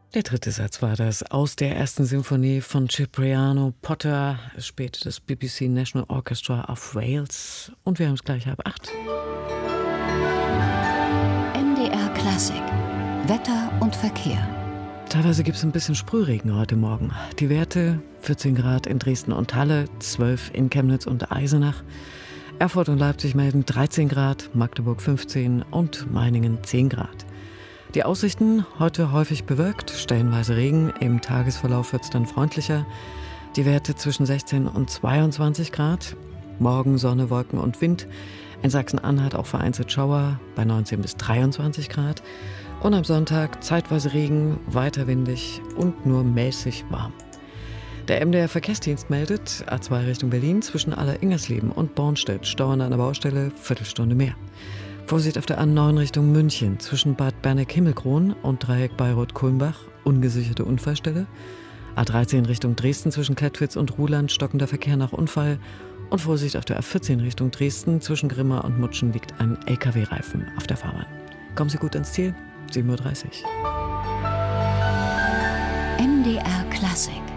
Der dritte Satz war das aus der ersten Symphonie von Cipriano Potter. Es spielte das BBC National Orchestra of Wales. Und wir haben es gleich 7:30. MDR Klassik. Wetter und Verkehr. Teilweise gibt es ein bisschen Sprühregen heute Morgen. Die Werte: 14 Grad in Dresden und Halle, 12 in Chemnitz und Eisenach. Erfurt und Leipzig melden 13 Grad, Magdeburg 15 und Meiningen 10 Grad. Die Aussichten: heute häufig bewölkt, stellenweise Regen. Im Tagesverlauf wird es dann freundlicher. Die Werte zwischen 16 und 22 Grad. Morgen Sonne, Wolken und Wind. In Sachsen-Anhalt auch vereinzelt Schauer bei 19 bis 23 Grad. Und am Sonntag zeitweise Regen, weiter windig und nur mäßig warm. Der MDR-Verkehrsdienst meldet: A2 Richtung Berlin zwischen Aller-Ingersleben und Bornstedt Stau an einer Baustelle, Viertelstunde mehr. Vorsicht auf der A9 Richtung München zwischen Bad Berneck-Himmelkron und Dreieck Bayreuth-Kulmbach, ungesicherte Unfallstelle. A13 Richtung Dresden zwischen Klettwitz und Ruhland, stockender Verkehr nach Unfall. Und Vorsicht auf der A14 Richtung Dresden zwischen Grimma und Mutschen liegt ein LKW-Reifen auf der Fahrbahn. Kommen Sie gut ins Ziel, 7:30 Uhr. MDR Klassik.